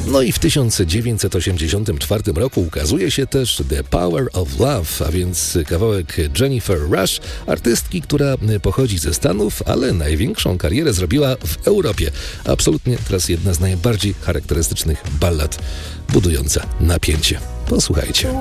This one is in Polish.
No i w 1984 roku ukazuje się też The Power of Love, a więc kawałek Jennifer Rush, artystki, która pochodzi ze Stanów, ale największą karierę zrobiła w Europie. Absolutnie teraz jedna z najbardziej charakterystycznych ballad budująca napięcie. Posłuchajcie.